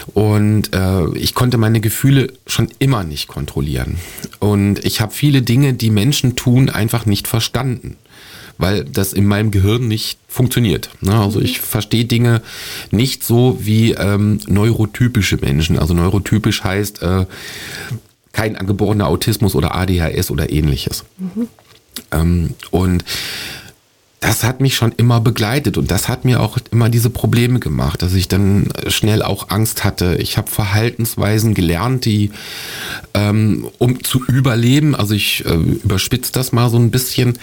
Und ich konnte meine Gefühle schon immer nicht kontrollieren. Und ich habe viele Dinge, die Menschen tun, einfach nicht verstanden, weil das in meinem Gehirn nicht funktioniert. Also ich verstehe Dinge nicht so wie neurotypische Menschen. Also neurotypisch heißt kein angeborener Autismus oder ADHS oder ähnliches. Und das hat mich schon immer begleitet und das hat mir auch immer diese Probleme gemacht, dass ich dann schnell auch Angst hatte. Ich habe Verhaltensweisen gelernt, die um zu überleben, also ich überspitze das mal so ein bisschen,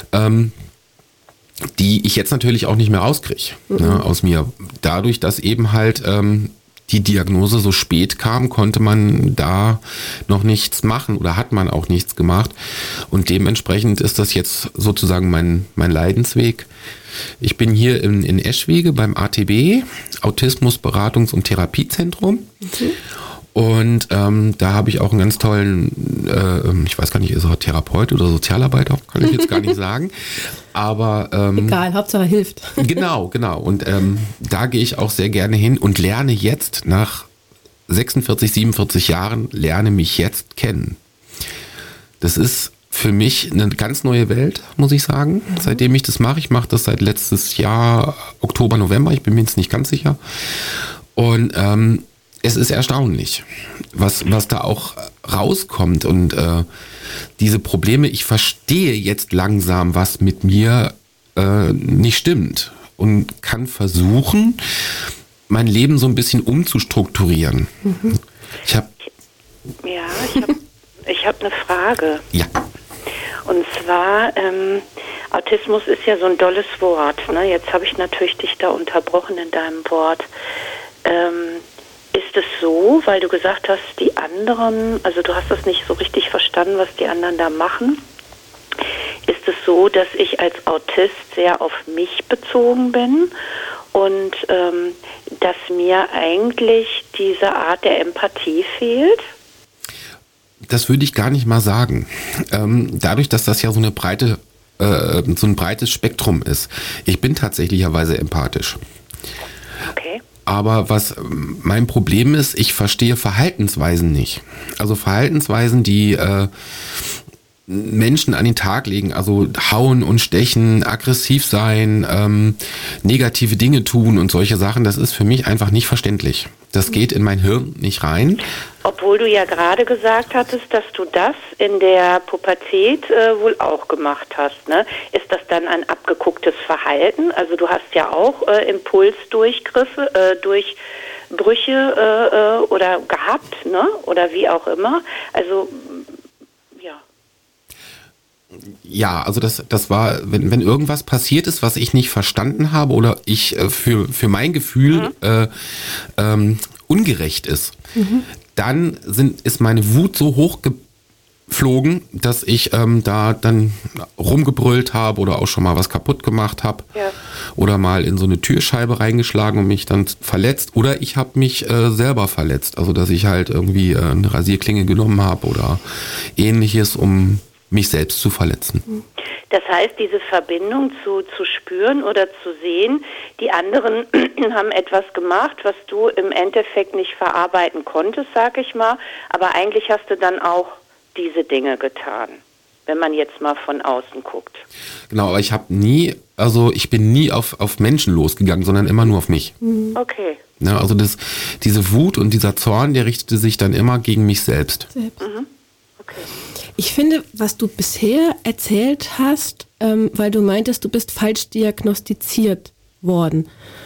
die ich jetzt natürlich auch nicht mehr rauskriege, aus mir. Dadurch, dass eben halt die Diagnose so spät kam, konnte man da noch nichts machen oder hat man auch nichts gemacht. Und dementsprechend ist das jetzt sozusagen mein Leidensweg. Ich bin hier in Eschwege beim ATB, Autismus Beratungs- und Therapiezentrum. Und da habe ich auch einen ganz tollen, ich weiß gar nicht, ist er Therapeut oder Sozialarbeiter, kann ich jetzt gar nicht sagen. Aber egal, Hauptsache hilft. Genau. Und da gehe ich auch sehr gerne hin und lerne jetzt nach 46, 47 Jahren, lerne mich jetzt kennen. Das ist für mich eine ganz neue Welt, muss ich sagen. Seitdem ich das mache, ich mache das seit letztes Jahr, Oktober, November, ich bin mir jetzt nicht ganz sicher. Und es ist erstaunlich, was da auch rauskommt und diese Probleme, ich verstehe jetzt langsam, was mit mir nicht stimmt und kann versuchen, mein Leben so ein bisschen umzustrukturieren. Ich habe eine Frage. Ja. Und zwar, Autismus ist ja so ein dolles Wort. Ne? Jetzt habe ich natürlich dich da unterbrochen in deinem Wort. Ist es so, weil du gesagt hast, die anderen, also du hast das nicht so richtig verstanden, was die anderen da machen, ist es so, dass ich als Autist sehr auf mich bezogen bin und dass mir eigentlich diese Art der Empathie fehlt? Das würde ich gar nicht mal sagen. Dadurch, dass das ja so ein breites Spektrum ist. Ich bin tatsächlicherweise empathisch. Okay. Aber was mein Problem ist, ich verstehe Verhaltensweisen nicht. Also Verhaltensweisen, die Menschen an den Tag legen, also hauen und stechen, aggressiv sein, negative Dinge tun und solche Sachen, das ist für mich einfach nicht verständlich. Das geht in mein Hirn nicht rein. Obwohl du ja gerade gesagt hattest, dass du das in der Pubertät wohl auch gemacht hast, ne? Ist das dann ein abgegucktes Verhalten? Also du hast ja auch Impulsdurchgriffe, Durchbrüche oder gehabt, ne? Oder wie auch immer. Also ja, also das war, wenn irgendwas passiert ist, was ich nicht verstanden habe oder ich für mein Gefühl ungerecht ist, dann ist meine Wut so hochgeflogen, dass ich da dann rumgebrüllt habe oder auch schon mal was kaputt gemacht habe oder mal in so eine Türscheibe reingeschlagen und mich dann verletzt oder ich habe mich selber verletzt, also dass ich halt irgendwie eine Rasierklinge genommen habe oder ähnliches, um mich selbst zu verletzen. Das heißt, diese Verbindung zu spüren oder zu sehen, die anderen haben etwas gemacht, was du im Endeffekt nicht verarbeiten konntest, sag ich mal, aber eigentlich hast du dann auch diese Dinge getan, wenn man jetzt mal von außen guckt. Genau, aber ich bin nie auf Menschen losgegangen, sondern immer nur auf mich. Okay. Ja, also diese Wut und dieser Zorn, der richtete sich dann immer gegen mich selbst. Okay. Ich finde, was du bisher erzählt hast, weil du meintest, du bist falsch diagnostiziert worden.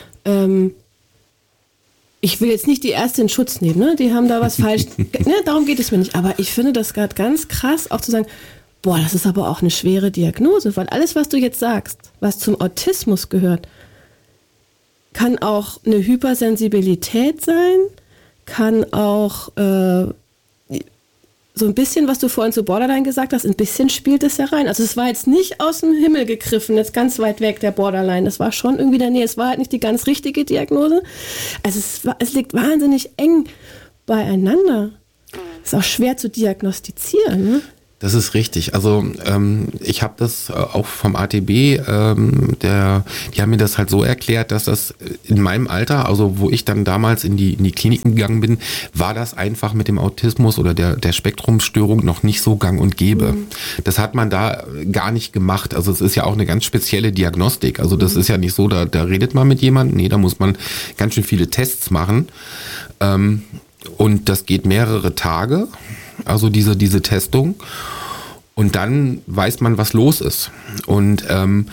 Ich will jetzt nicht die Ärzte in Schutz nehmen, ne? Die haben da was falsch. Ne, darum geht es mir nicht. Aber ich finde das gerade ganz krass, auch zu sagen, boah, das ist aber auch eine schwere Diagnose, weil alles, was du jetzt sagst, was zum Autismus gehört, kann auch eine Hypersensibilität sein, kann auch so ein bisschen, was du vorhin zu Borderline gesagt hast, ein bisschen spielt es ja rein. Also es war jetzt nicht aus dem Himmel gegriffen, jetzt ganz weit weg, der Borderline. Das war schon irgendwie in der Nähe. Es war halt nicht die ganz richtige Diagnose. Also es liegt wahnsinnig eng beieinander. Ist auch schwer zu diagnostizieren, ne? Das ist richtig. Also ich habe das auch vom ATB, die haben mir das halt so erklärt, dass das in meinem Alter, also wo ich dann damals in die Kliniken gegangen bin, war das einfach mit dem Autismus oder der Spektrumstörung noch nicht so gang und gäbe. Das hat man da gar nicht gemacht. Also es ist ja auch eine ganz spezielle Diagnostik. Also das ist ja nicht so, da redet man mit jemandem. Nee, da muss man ganz schön viele Tests machen. Und das geht mehrere Tage. Also diese Testung. Und dann weiß man, was los ist. Und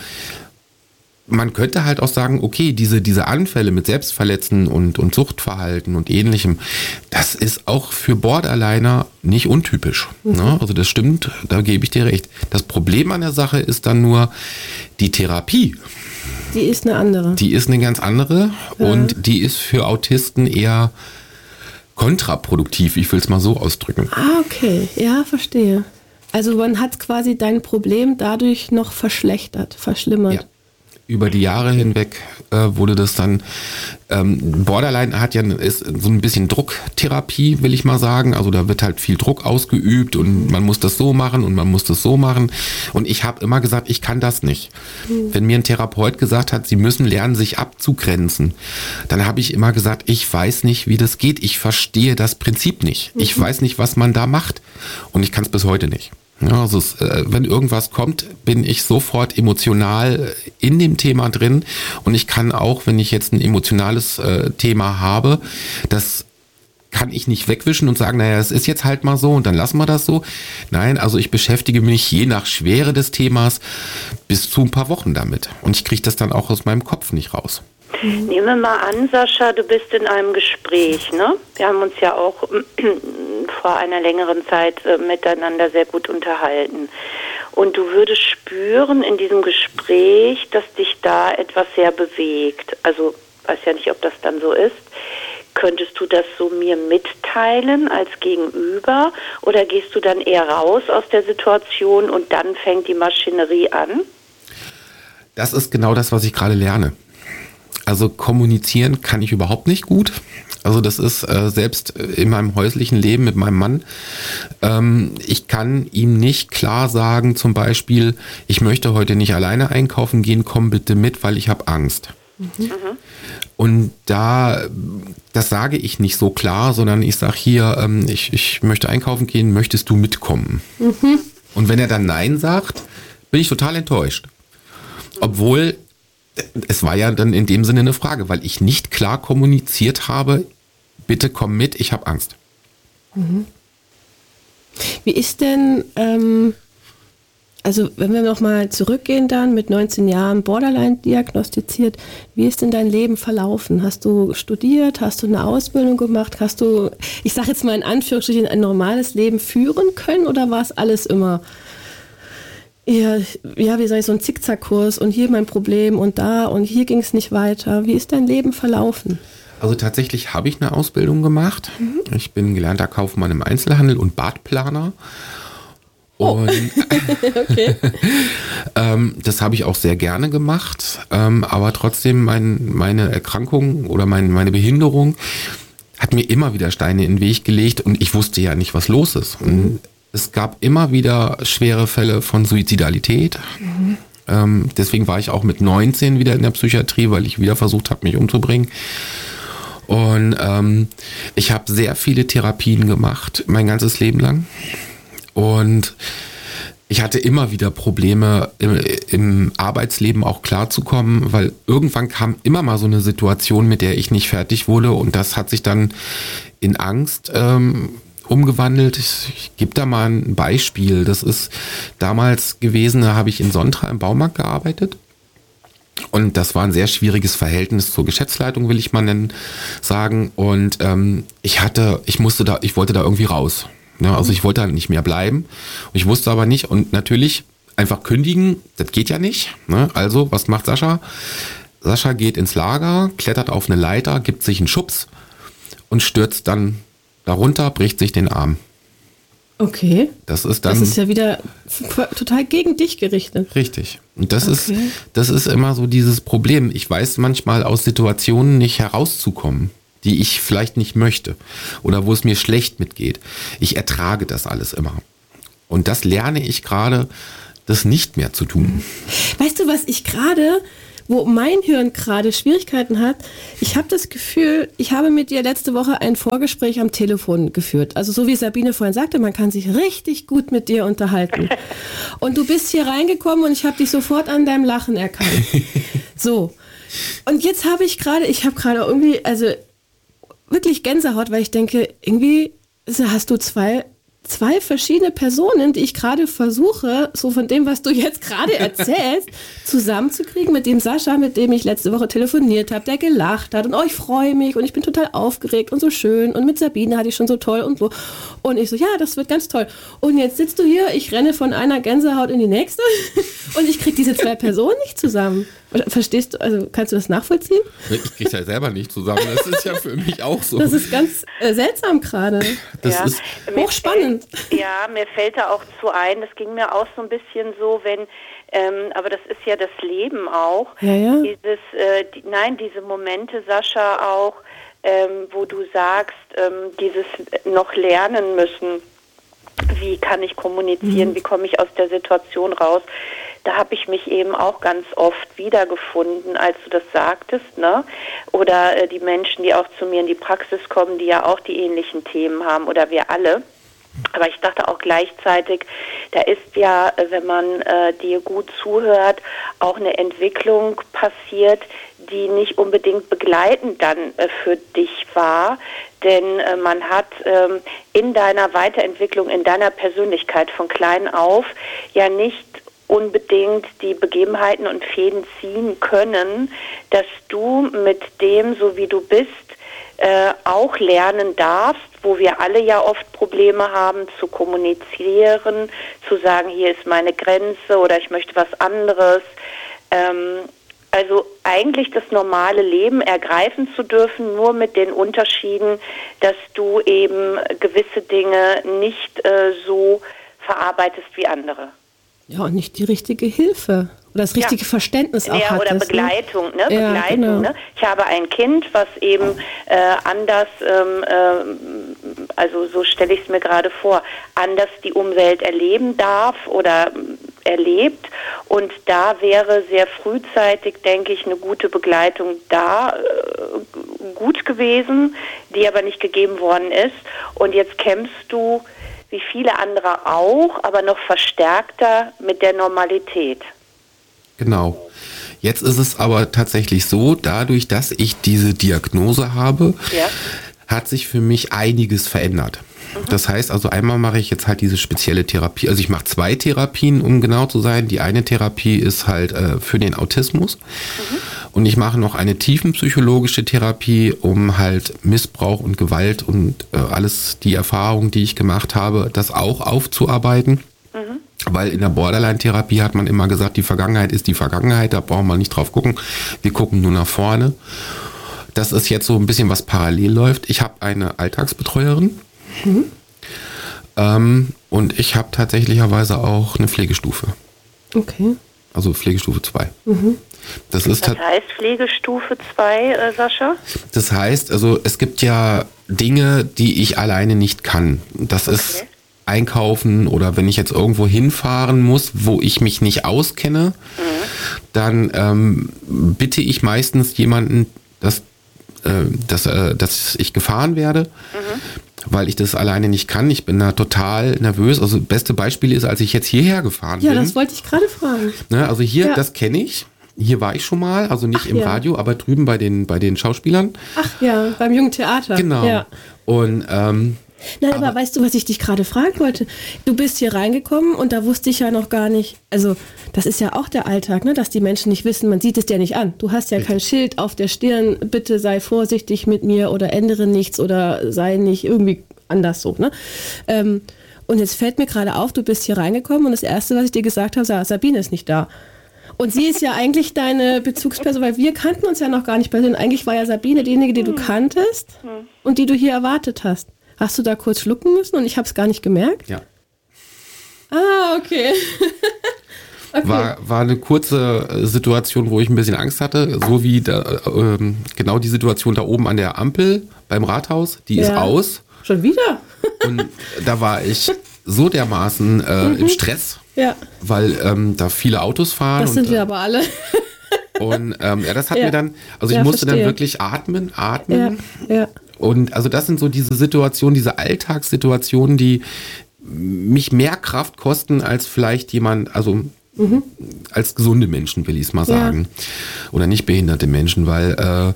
man könnte halt auch sagen, okay, diese Anfälle mit Selbstverletzen und Suchtverhalten und Ähnlichem, das ist auch für Borderliner nicht untypisch. Ne? Also das stimmt, da gebe ich dir recht. Das Problem an der Sache ist dann nur die Therapie. Die ist eine andere. Die ist eine ganz andere und die ist für Autisten eher kontraproduktiv, ich will es mal so ausdrücken. Ah, okay. Ja, verstehe. Also man hat quasi dein Problem dadurch noch verschlimmert. Ja. Über die Jahre hinweg wurde das dann, Borderline ist so ein bisschen Drucktherapie, will ich mal sagen. Also da wird halt viel Druck ausgeübt und man muss das so machen und man muss das so machen. Und ich habe immer gesagt, ich kann das nicht. Wenn mir ein Therapeut gesagt hat, sie müssen lernen, sich abzugrenzen, dann habe ich immer gesagt, ich weiß nicht, wie das geht. Ich verstehe das Prinzip nicht. Ich weiß nicht, was man da macht. Und ich kann es bis heute nicht. Ja, also wenn irgendwas kommt, bin ich sofort emotional in dem Thema drin und ich kann auch, wenn ich jetzt ein emotionales Thema habe, das kann ich nicht wegwischen und sagen, naja, es ist jetzt halt mal so und dann lassen wir das so. Nein, also ich beschäftige mich je nach Schwere des Themas bis zu ein paar Wochen damit und ich kriege das dann auch aus meinem Kopf nicht raus. Nehmen wir mal an, Sascha, du bist in einem Gespräch, ne? Wir haben uns ja auch vor einer längeren Zeit miteinander sehr gut unterhalten. Und du würdest spüren in diesem Gespräch, dass dich da etwas sehr bewegt. Also, weiß ja nicht, ob das dann so ist. Könntest du das so mir mitteilen als Gegenüber? Oder gehst du dann eher raus aus der Situation und dann fängt die Maschinerie an? Das ist genau das, was ich gerade lerne. Also kommunizieren kann ich überhaupt nicht gut. Also das ist selbst in meinem häuslichen Leben mit meinem Mann. Ich kann ihm nicht klar sagen, zum Beispiel, ich möchte heute nicht alleine einkaufen gehen, komm bitte mit, weil ich habe Angst. Und das sage ich nicht so klar, sondern ich sage hier, ich möchte einkaufen gehen, möchtest du mitkommen? Und wenn er dann Nein sagt, bin ich total enttäuscht. Obwohl es war ja dann in dem Sinne eine Frage, weil ich nicht klar kommuniziert habe, bitte komm mit, ich habe Angst. Wie ist denn, also wenn wir nochmal zurückgehen dann, mit 19 Jahren Borderline diagnostiziert, wie ist denn dein Leben verlaufen? Hast du studiert, hast du eine Ausbildung gemacht, hast du, ich sage jetzt mal in Anführungsstrichen, ein normales Leben führen können oder war es alles immer... Ja, wie soll ich, so ein Zickzackkurs und hier mein Problem und da und hier ging es nicht weiter. Wie ist dein Leben verlaufen? Also tatsächlich habe ich eine Ausbildung gemacht. Ich bin gelernter Kaufmann im Einzelhandel und Badplaner. Und okay. Das habe ich auch sehr gerne gemacht. Aber trotzdem meine Erkrankung oder meine Behinderung hat mir immer wieder Steine in den Weg gelegt und ich wusste ja nicht, was los ist. Und es gab immer wieder schwere Fälle von Suizidalität. Deswegen war ich auch mit 19 wieder in der Psychiatrie, weil ich wieder versucht habe, mich umzubringen. Und ich habe sehr viele Therapien gemacht, mein ganzes Leben lang. Und ich hatte immer wieder Probleme im Arbeitsleben auch klarzukommen, weil irgendwann kam immer mal so eine Situation, mit der ich nicht fertig wurde. Und das hat sich dann in Angst umgewandelt. Ich gebe da mal ein Beispiel. Das ist damals gewesen, da habe ich in Sontra im Baumarkt gearbeitet. Und das war ein sehr schwieriges Verhältnis zur Geschäftsleitung, will ich mal sagen. Und ich wollte da irgendwie raus. Ja, also ich wollte halt nicht mehr bleiben. Und ich wusste aber nicht. Und natürlich einfach kündigen, das geht ja nicht. Ne? Also, was macht Sascha? Sascha geht ins Lager, klettert auf eine Leiter, gibt sich einen Schubs und stürzt dann darunter, bricht sich den Arm. Okay. Das ist ja wieder total gegen dich gerichtet. Richtig. Und das ist immer so dieses Problem. Ich weiß manchmal aus Situationen nicht herauszukommen, die ich vielleicht nicht möchte oder wo es mir schlecht mitgeht. Ich ertrage das alles immer. Und das lerne ich gerade, das nicht mehr zu tun. Weißt du, was ich gerade, wo mein Hirn gerade Schwierigkeiten hat, ich habe das Gefühl, ich habe mit dir letzte Woche ein Vorgespräch am Telefon geführt. Also so wie Sabine vorhin sagte, man kann sich richtig gut mit dir unterhalten. Und du bist hier reingekommen und ich habe dich sofort an deinem Lachen erkannt. So. Und jetzt habe ich gerade irgendwie, also wirklich Gänsehaut, weil ich denke, irgendwie hast du zwei verschiedene Personen, die ich gerade versuche, so von dem, was du jetzt gerade erzählst, zusammenzukriegen mit dem Sascha, mit dem ich letzte Woche telefoniert habe, der gelacht hat und ich freue mich und ich bin total aufgeregt und so schön und mit Sabine hatte ich schon so toll und so. Und ich so, ja, das wird ganz toll. Und jetzt sitzt du hier, ich renne von einer Gänsehaut in die nächste und ich kriege diese zwei Personen nicht zusammen. Verstehst du, also kannst du das nachvollziehen? Ich kriege das selber nicht zusammen, das ist ja für mich auch so. Das ist ganz seltsam gerade. Das ist hochspannend. Mir fällt da auch zu ein, das ging mir auch so ein bisschen so, wenn, aber das ist ja das Leben auch, diese Momente, Sascha, auch, wo du sagst, dieses noch lernen müssen, wie kann ich kommunizieren, wie komme ich aus der Situation raus. Da habe ich mich eben auch ganz oft wiedergefunden, als du das sagtest, ne? Oder die Menschen, die auch zu mir in die Praxis kommen, die ja auch die ähnlichen Themen haben oder wir alle. Aber ich dachte auch gleichzeitig, da ist ja, wenn man dir gut zuhört, auch eine Entwicklung passiert, die nicht unbedingt begleitend dann für dich war. Denn man hat in deiner Weiterentwicklung, in deiner Persönlichkeit von klein auf ja nicht unbedingt die Begebenheiten und Fäden ziehen können, dass du mit dem, so wie du bist, auch lernen darfst, wo wir alle ja oft Probleme haben, zu kommunizieren, zu sagen, hier ist meine Grenze oder ich möchte was anderes. Also eigentlich das normale Leben ergreifen zu dürfen, nur mit den Unterschieden, dass du eben gewisse Dinge nicht so verarbeitest wie andere. Ja, und nicht die richtige Hilfe oder das richtige Verständnis auch hattest. Oder Begleitung, ne? Ja, Begleitung, genau. ne? Ich habe ein Kind, was eben anders, also so stelle ich es mir gerade vor, anders die Umwelt erleben darf oder erlebt. Und da wäre sehr frühzeitig, denke ich, eine gute Begleitung da gut gewesen, die aber nicht gegeben worden ist. Und jetzt kämpfst du, wie viele andere auch, aber noch verstärkter mit der Normalität. Genau. Jetzt ist es aber tatsächlich so, dadurch, dass ich diese Diagnose habe, hat sich für mich einiges verändert. Das heißt also, einmal mache ich jetzt halt diese spezielle Therapie, also ich mache 2 Therapien, um genau zu sein. Die eine Therapie ist halt für den Autismus und ich mache noch eine tiefenpsychologische Therapie, um halt Missbrauch und Gewalt und alles, die Erfahrungen, die ich gemacht habe, das auch aufzuarbeiten. Weil in der Borderline-Therapie hat man immer gesagt, die Vergangenheit ist die Vergangenheit, da brauchen wir nicht drauf gucken, wir gucken nur nach vorne. Das ist jetzt so ein bisschen, was parallel läuft. Ich habe eine Alltagsbetreuerin, und ich habe tatsächlicherweise auch eine Pflegestufe. Okay. Also Pflegestufe 2. Das heißt Pflegestufe 2, Sascha? Das heißt, also es gibt ja Dinge, die ich alleine nicht kann. Das ist einkaufen oder wenn ich jetzt irgendwo hinfahren muss, wo ich mich nicht auskenne, dann bitte ich meistens jemanden, dass ich gefahren werde, weil ich das alleine nicht kann. Ich bin da total nervös. Also beste Beispiel ist, als ich jetzt hierher gefahren bin. Ja, das wollte ich gerade fragen. Ne, also hier, das kenne ich. Hier war ich schon mal, also nicht im Radio, aber drüben bei den Schauspielern. Ach ja, beim Jungen Theater. Genau. Ja. Und Nein, aber weißt du, was ich dich gerade fragen wollte? Du bist hier reingekommen und da wusste ich ja noch gar nicht, also das ist ja auch der Alltag, ne, dass die Menschen nicht wissen, man sieht es dir nicht an. Du hast ja kein Schild auf der Stirn, bitte sei vorsichtig mit mir oder ändere nichts oder sei nicht irgendwie anders so, ne? Und jetzt fällt mir gerade auf, du bist hier reingekommen und das Erste, was ich dir gesagt habe, Sabine ist nicht da. Und sie ist ja eigentlich deine Bezugsperson, weil wir kannten uns ja noch gar nicht persönlich. Eigentlich war ja Sabine diejenige, die du kanntest und die du hier erwartet hast. Hast du da kurz schlucken müssen und ich habe es gar nicht gemerkt? Ja. Ah, okay. Okay. War eine kurze Situation, wo ich ein bisschen Angst hatte, so wie genau die Situation da oben an der Ampel beim Rathaus, die ist aus. Schon wieder? Und da war ich so dermaßen im Stress, weil da viele Autos fahren. Das sind wir aber alle. Und das hat mir dann, also ich musste dann wirklich atmen. Ja. Und also das sind so diese Situationen, diese Alltagssituationen, die mich mehr Kraft kosten als vielleicht jemand, also als gesunde Menschen, will ich es mal sagen. Oder nicht behinderte Menschen, weil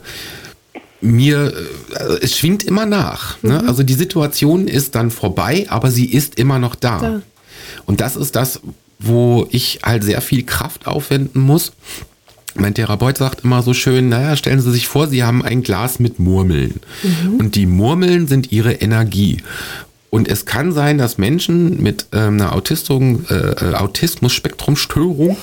es schwingt immer nach. Ne? Also die Situation ist dann vorbei, aber sie ist immer noch da. Und das ist das, wo ich halt sehr viel Kraft aufwenden muss. Mein Therapeut sagt immer so schön, naja, stellen Sie sich vor, Sie haben ein Glas mit Murmeln. Und die Murmeln sind Ihre Energie. Und es kann sein, dass Menschen mit einer Autismus-Spektrum-Störung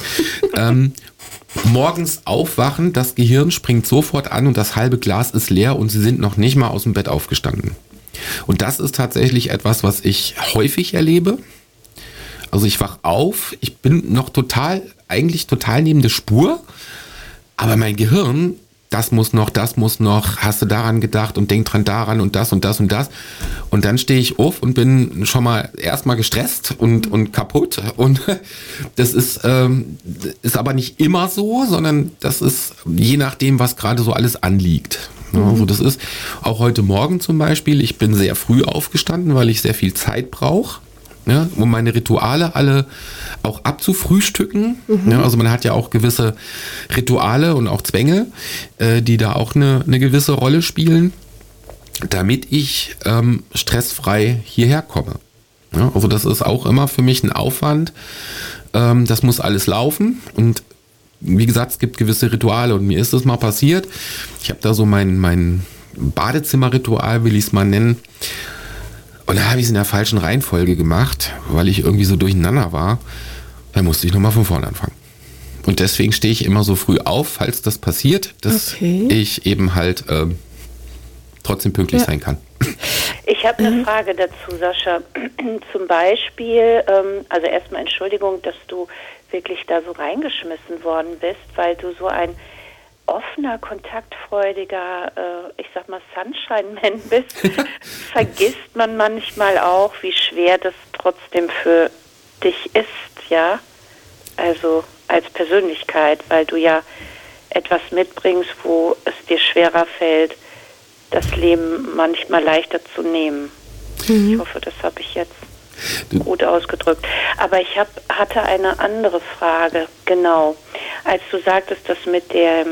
morgens aufwachen, das Gehirn springt sofort an und das halbe Glas ist leer und sie sind noch nicht mal aus dem Bett aufgestanden. Und das ist tatsächlich etwas, was ich häufig erlebe. Also ich wach auf, ich bin noch eigentlich total neben der Spur, aber mein Gehirn, das muss noch, hast du daran gedacht und denk dran daran und das und das und das. Und dann stehe ich auf und bin schon mal erstmal gestresst und kaputt. Und das ist aber nicht immer so, sondern das ist je nachdem, was gerade so alles anliegt. Also das ist auch heute Morgen zum Beispiel, ich bin sehr früh aufgestanden, weil ich sehr viel Zeit brauche. Ja, um meine Rituale alle auch abzufrühstücken. Ja, also man hat ja auch gewisse Rituale und auch Zwänge, die da auch eine gewisse Rolle spielen, damit ich stressfrei hierher komme. Ja, also das ist auch immer für mich ein Aufwand. Das muss alles laufen und wie gesagt, es gibt gewisse Rituale und mir ist das mal passiert. Ich habe da so mein Badezimmerritual, will ich es mal nennen. Und da habe ich es in der falschen Reihenfolge gemacht, weil ich irgendwie so durcheinander war. Da musste ich nochmal von vorne anfangen. Und deswegen stehe ich immer so früh auf, falls das passiert, dass ich eben halt trotzdem pünktlich sein kann. Ich habe eine Frage dazu, Sascha. Zum Beispiel, also erstmal Entschuldigung, dass du wirklich da so reingeschmissen worden bist, weil du so ein offener, kontaktfreudiger, ich sag mal Sunshine-Man bist, vergisst man manchmal auch, wie schwer das trotzdem für dich ist, ja? Also als Persönlichkeit, weil du ja etwas mitbringst, wo es dir schwerer fällt, das Leben manchmal leichter zu nehmen. Ich hoffe, das habe ich jetzt gut ausgedrückt. Aber ich hatte eine andere Frage, genau. Als du sagtest, das mit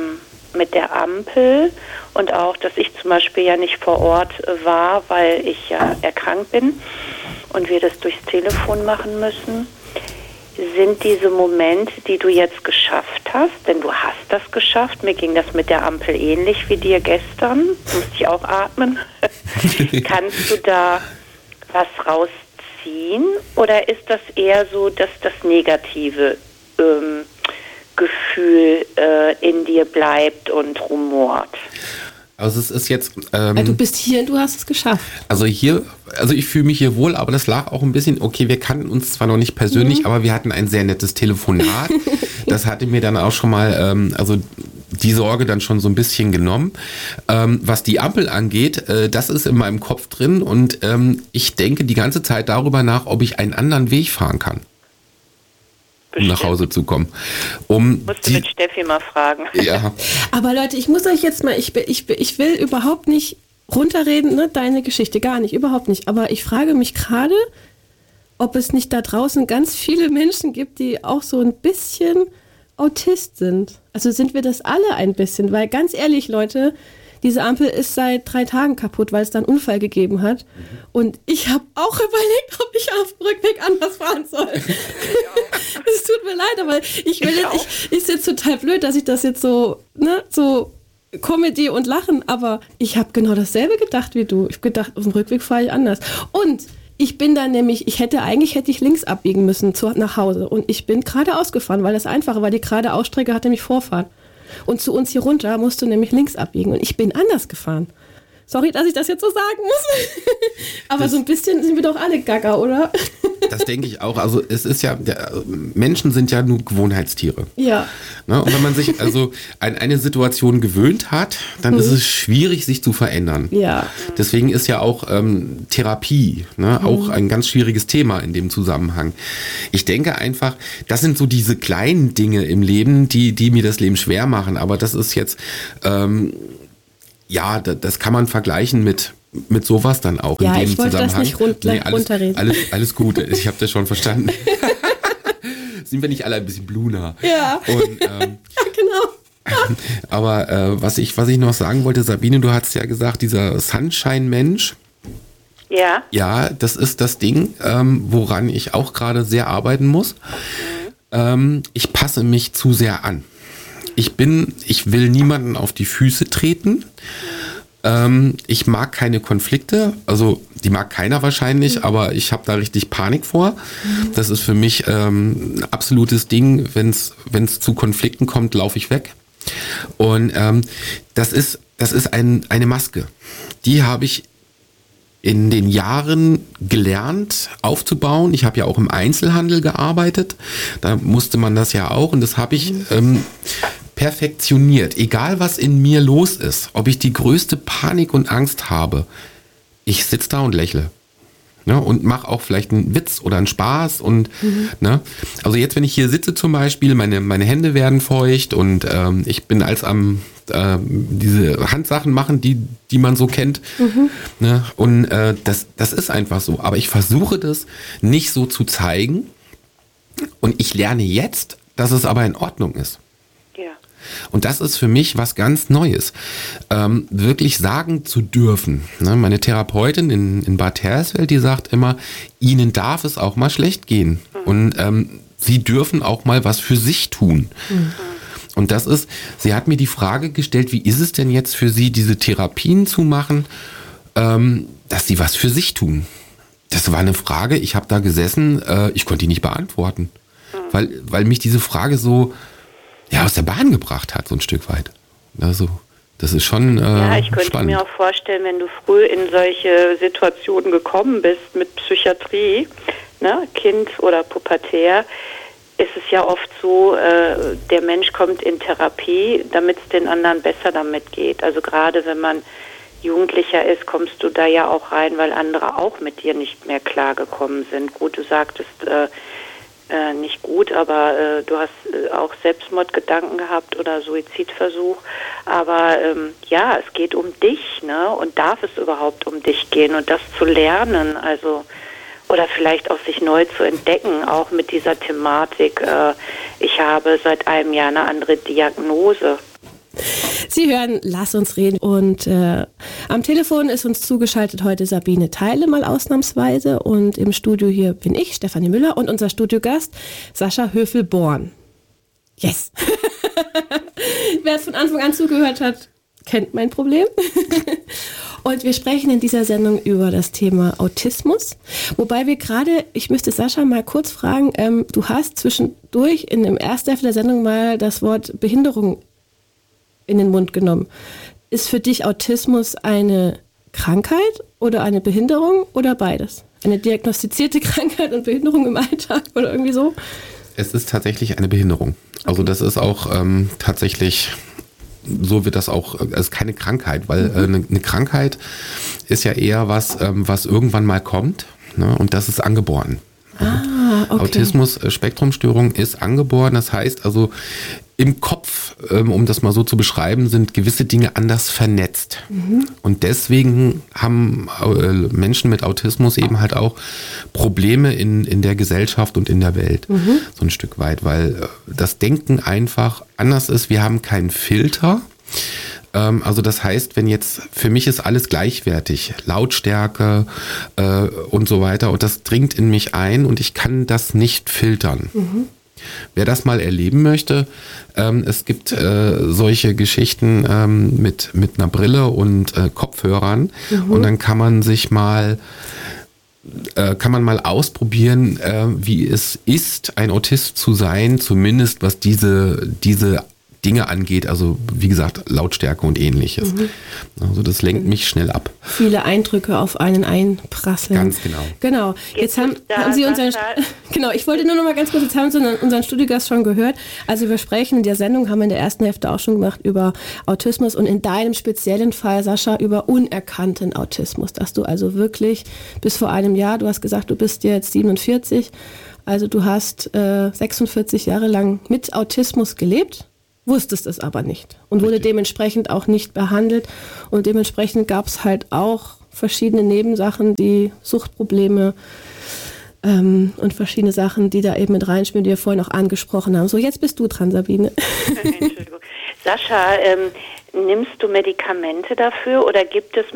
der Ampel und auch, dass ich zum Beispiel ja nicht vor Ort war, weil ich ja erkrankt bin und wir das durchs Telefon machen müssen, sind diese Momente, die du jetzt geschafft hast, denn du hast das geschafft, mir ging das mit der Ampel ähnlich wie dir gestern, musste ich auch atmen, kannst du da was rausziehen oder ist das eher so, dass das negative Gefühl in dir bleibt und rumort? Also es ist jetzt... du bist hier und du hast es geschafft. Also ich fühle mich hier wohl, aber das lag auch ein bisschen, okay, wir kannten uns zwar noch nicht persönlich, aber wir hatten ein sehr nettes Telefonat. Das hatte mir dann auch schon mal, die Sorge dann schon so ein bisschen genommen. Was die Ampel angeht, das ist in meinem Kopf drin und ich denke die ganze Zeit darüber nach, ob ich einen anderen Weg fahren kann. Um nach Hause zu kommen. Musst du mit Steffi mal fragen. Ja. Aber Leute, ich muss euch jetzt mal, ich will überhaupt nicht runterreden, ne, deine Geschichte, gar nicht, überhaupt nicht. Aber ich frage mich gerade, ob es nicht da draußen ganz viele Menschen gibt, die auch so ein bisschen Autist sind. Also sind wir das alle ein bisschen, weil ganz ehrlich, Leute, diese Ampel ist seit 3 Tagen kaputt, weil es da einen Unfall gegeben hat. Und ich habe auch überlegt, ob ich auf dem Rückweg anders fahren soll. Es tut mir leid, aber ist jetzt total blöd, dass ich das jetzt so, ne, so Comedy und Lachen, aber ich habe genau dasselbe gedacht wie du. Ich habe gedacht, auf dem Rückweg fahre ich anders. Und ich bin dann nämlich, hätte ich links abbiegen müssen nach Hause. Und ich bin geradeaus gefahren, weil das einfacher war. Die gerade Ausstrecke hatte mich Vorfahrt. Und zu uns hier runter musst du nämlich links abbiegen. Und ich bin anders gefahren. Sorry, dass ich das jetzt so sagen muss. Aber so ein bisschen sind wir doch alle gaga, oder? Das denke ich auch. Also es ist ja, Menschen sind ja nur Gewohnheitstiere. Ja. Ne? Und wenn man sich also an eine Situation gewöhnt hat, dann ist es schwierig, sich zu verändern. Ja. Deswegen ist ja auch Therapie auch ein ganz schwieriges Thema in dem Zusammenhang. Ich denke einfach, das sind so diese kleinen Dinge im Leben, die mir das Leben schwer machen. Aber das ist jetzt, das kann man vergleichen mit sowas dann auch Ja, in dem ich wollte Zusammenhang. das nicht runterreden. Alles gut, ich habe das schon verstanden. Sind wir nicht alle ein bisschen bluner? Ja. Und, Genau. aber was ich noch sagen wollte, Sabine, du hast ja gesagt, dieser Sunshine-Mensch. Ja. Ja, das ist das Ding, woran ich auch gerade sehr arbeiten muss. Ich passe mich zu sehr an. Ich will niemanden auf die Füße treten. Ich mag keine Konflikte, also die mag keiner wahrscheinlich, aber ich habe da richtig Panik vor. Das ist für mich ein absolutes Ding. Wenn es zu Konflikten kommt, laufe ich weg. Und das ist eine Maske. Die habe ich in den Jahren gelernt aufzubauen. Ich habe ja auch im Einzelhandel gearbeitet. Da musste man das ja auch und das habe ich perfektioniert. Egal was in mir los ist, ob ich die größte Panik und Angst habe, ich sitze da und lächle. Ne, und mache auch vielleicht einen Witz oder einen Spaß und also jetzt, wenn ich hier sitze zum Beispiel, meine Hände werden feucht und ich bin als am diese Handsachen machen, die man so kennt. Ne, und das ist einfach so. Aber ich versuche das nicht so zu zeigen und ich lerne jetzt, dass es aber in Ordnung ist. Ja. Und das ist für mich was ganz Neues, wirklich sagen zu dürfen. Ne? Meine Therapeutin in Bad Hersfeld, die sagt immer, ihnen darf es auch mal schlecht gehen. Und sie dürfen auch mal was für sich tun. Und sie hat mir die Frage gestellt, wie ist es denn jetzt für sie, diese Therapien zu machen, dass sie was für sich tun? Das war eine Frage, ich habe da gesessen, ich konnte die nicht beantworten, weil mich diese Frage so aus der Bahn gebracht hat, so ein Stück weit. Also, das ist schon ich könnte spannend. mir auch vorstellen, wenn du früh in solche Situationen gekommen bist mit Psychiatrie, ne, Kind oder Pubertär, ist es ja oft so, der Mensch kommt in Therapie, damit es den anderen besser damit geht. Also gerade wenn man Jugendlicher ist, kommst du da ja auch rein, weil andere auch mit dir nicht mehr klargekommen sind. Gut, du sagtest, nicht gut, aber du hast auch Selbstmordgedanken gehabt oder Suizidversuch. Aber es geht um dich, ne? Und darf es überhaupt um dich gehen? Und das zu lernen, also oder vielleicht auch sich neu zu entdecken, auch mit dieser Thematik. Ich habe seit einem Jahr eine andere Diagnose. Sie hören Lass uns reden und am Telefon ist uns zugeschaltet heute Sabine Theile mal ausnahmsweise und im Studio hier bin ich, Stefanie Müller und unser Studiogast Sascha Höfel-Born. Yes! Wer von Anfang an zugehört hat, kennt mein Problem. Und wir sprechen in dieser Sendung über das Thema Autismus, wobei wir gerade, ich müsste Sascha mal kurz fragen, du hast zwischendurch in dem ersten Hälfte der Sendung mal das Wort Behinderung in den Mund genommen. Ist für dich Autismus eine Krankheit oder eine Behinderung oder beides? Eine diagnostizierte Krankheit und Behinderung im Alltag oder irgendwie so? Es ist tatsächlich eine Behinderung. Also das ist auch tatsächlich, so wird das auch, es ist keine Krankheit, weil eine Krankheit ist ja eher was irgendwann mal kommt, ne? Und das ist angeboren. Okay. Autismus, Spektrumstörung ist angeboren, das heißt also im Kopf, um das mal so zu beschreiben, sind gewisse Dinge anders vernetzt. Und deswegen haben Menschen mit Autismus eben halt auch Probleme in der Gesellschaft und in der Welt, so ein Stück weit, weil das Denken einfach anders ist. Wir haben keinen Filter. Also das heißt, wenn jetzt, für mich ist alles gleichwertig, Lautstärke und so weiter und das dringt in mich ein und ich kann das nicht filtern. Wer das mal erleben möchte, es gibt solche Geschichten mit einer Brille und Kopfhörern und dann kann man mal ausprobieren, wie es ist, ein Autist zu sein, zumindest was diese Dinge angeht, also wie gesagt, Lautstärke und ähnliches. Also das lenkt mich schnell ab. Viele Eindrücke auf einen einprasseln. Ganz genau. Genau. Jetzt haben Sie unseren, genau, ich wollte nur noch mal ganz kurz, jetzt haben Sie unseren Studiogast schon gehört. Also wir sprechen in der Sendung, haben wir in der ersten Hälfte auch schon gemacht, über Autismus und in deinem speziellen Fall, Sascha, über unerkannten Autismus, dass du also wirklich bis vor einem Jahr, du hast gesagt, du bist jetzt 47, also du hast 46 Jahre lang mit Autismus gelebt, wusstest es aber nicht und wurde dementsprechend auch nicht behandelt und dementsprechend gab es halt auch verschiedene Nebensachen, die Suchtprobleme und verschiedene Sachen, die da eben mit reinspielen, die wir vorhin auch angesprochen haben. So, jetzt bist du dran, Sabine. Entschuldigung. Sascha, nimmst du Medikamente dafür oder gibt es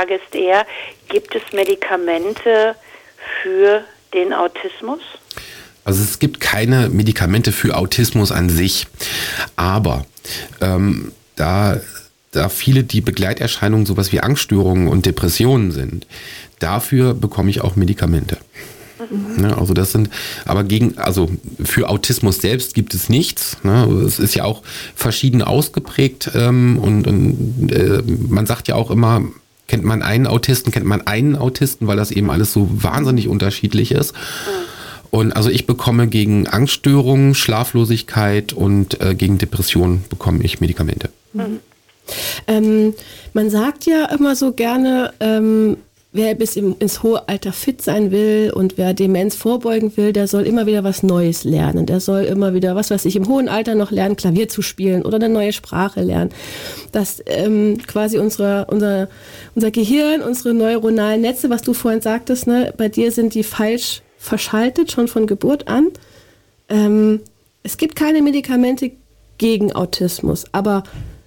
Medikamente für den Autismus? Also es gibt keine Medikamente für Autismus an sich, aber da viele die Begleiterscheinungen sowas wie Angststörungen und Depressionen sind, dafür bekomme ich auch Medikamente. Ja, also das sind, aber für Autismus selbst gibt es nichts. Ne? Es ist ja auch verschieden ausgeprägt und man sagt ja auch immer, kennt man einen Autisten, weil das eben alles so wahnsinnig unterschiedlich ist. Und also ich bekomme gegen Angststörungen, Schlaflosigkeit und gegen Depressionen bekomme ich Medikamente. Man sagt ja immer so gerne, wer bis ins hohe Alter fit sein will und wer Demenz vorbeugen will, der soll immer wieder was Neues lernen. Der soll immer wieder, was weiß ich, im hohen Alter noch lernen, Klavier zu spielen oder eine neue Sprache lernen. Dass quasi unser Gehirn, unsere neuronalen Netze, was du vorhin sagtest, ne, bei dir sind die falsch verschaltet, schon von Geburt an. Es gibt keine Medikamente gegen Autismus, aber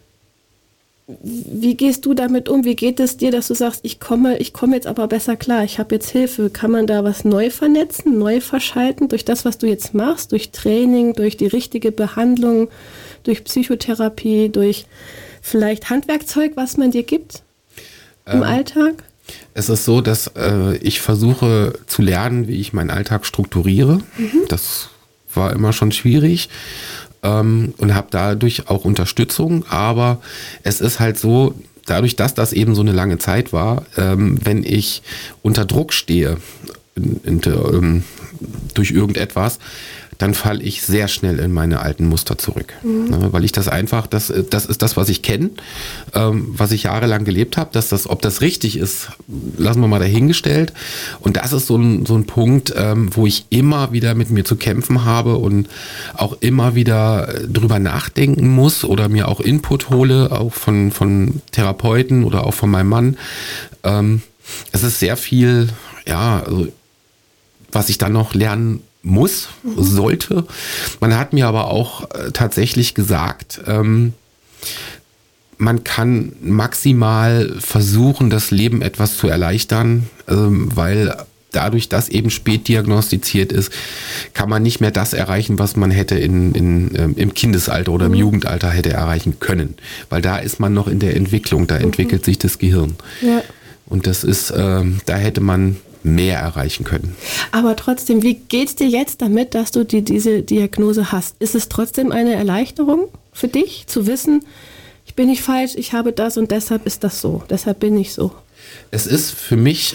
wie gehst du damit um? Wie geht es dir, dass du sagst, ich komme jetzt aber besser klar, ich habe jetzt Hilfe? Kann man da was neu vernetzen, neu verschalten durch das, was du jetzt machst, durch Training, durch die richtige Behandlung, durch Psychotherapie, durch vielleicht Handwerkzeug, was man dir gibt im Alltag? Es ist so, dass ich versuche zu lernen, wie ich meinen Alltag strukturiere. Das war immer schon schwierig und habe dadurch auch Unterstützung. Aber es ist halt so, dadurch, dass das eben so eine lange Zeit war, wenn ich unter Druck stehe durch irgendetwas, dann falle ich sehr schnell in meine alten Muster zurück. Weil ich das einfach, das ist das, was ich kenne, was ich jahrelang gelebt habe. Ob das richtig ist, lassen wir mal dahingestellt. Und das ist so ein Punkt, wo ich immer wieder mit mir zu kämpfen habe und auch immer wieder drüber nachdenken muss oder mir auch Input hole, auch von Therapeuten oder auch von meinem Mann. Es ist sehr viel, also, was ich dann noch lernen sollte. Man hat mir aber auch tatsächlich gesagt, man kann maximal versuchen, das Leben etwas zu erleichtern, weil dadurch, dass eben spät diagnostiziert ist, kann man nicht mehr das erreichen, was man hätte im Kindesalter oder im Jugendalter hätte erreichen können. Weil da ist man noch in der Entwicklung, da entwickelt sich das Gehirn. Ja. Und das ist, da hätte man mehr erreichen können. Aber trotzdem, wie geht's dir jetzt damit, dass du diese Diagnose hast? Ist es trotzdem eine Erleichterung für dich, zu wissen, ich bin nicht falsch, ich habe das und deshalb ist das so, deshalb bin ich so? Es ist für mich,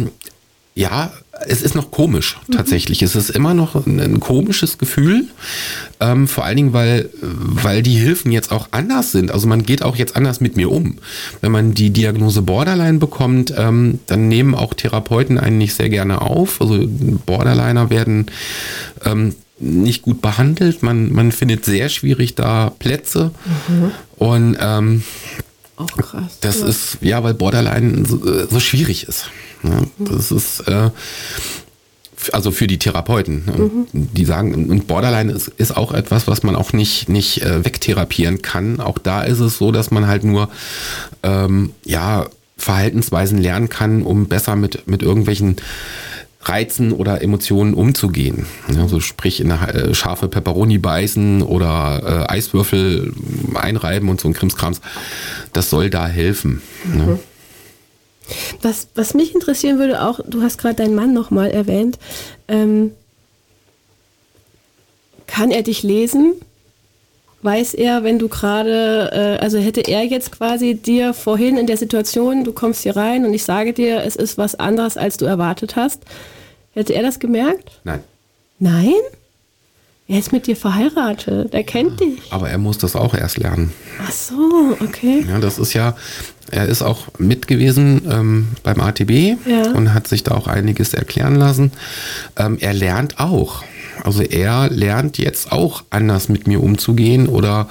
es ist noch komisch tatsächlich. Es ist immer noch ein komisches Gefühl, vor allen Dingen, weil die Hilfen jetzt auch anders sind. Also man geht auch jetzt anders mit mir um. Wenn man die Diagnose Borderline bekommt, dann nehmen auch Therapeuten einen nicht sehr gerne auf. Also Borderliner werden nicht gut behandelt. Man findet sehr schwierig da Plätze. Und auch krass. Das ist, weil Borderline so schwierig ist. Ja, das ist also für die Therapeuten. Die sagen, und Borderline ist auch etwas, was man auch nicht wegtherapieren kann. Auch da ist es so, dass man halt nur Verhaltensweisen lernen kann, um besser mit irgendwelchen Reizen oder Emotionen umzugehen. Also sprich in eine scharfe Peperoni beißen oder Eiswürfel einreiben und so ein Krimskrams. Das soll da helfen. Ne? Was mich interessieren würde auch, du hast gerade deinen Mann nochmal erwähnt, kann er dich lesen? Weiß er, wenn du gerade, also hätte er jetzt quasi dir vorhin in der Situation, du kommst hier rein und ich sage dir, es ist was anderes, als du erwartet hast, hätte er das gemerkt? Nein. Nein? Er ist mit dir verheiratet, er kennt dich. Aber er muss das auch erst lernen. Ach so, okay. Ja, das ist ja, er ist auch mit gewesen beim ATB und hat sich da auch einiges erklären lassen. Er lernt auch. Also er lernt jetzt auch anders mit mir umzugehen oder